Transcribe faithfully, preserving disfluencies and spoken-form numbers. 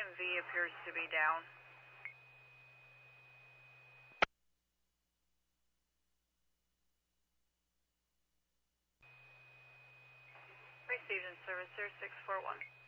M V appears to be down. Received in service, zero six four one.